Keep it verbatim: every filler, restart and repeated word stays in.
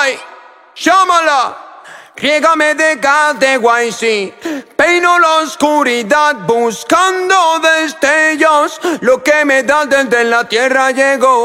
Ay, llámala. Riégame de gas de Guaysi, peino la oscuridad buscando destellos. Lo que me da desde la tierra llegó.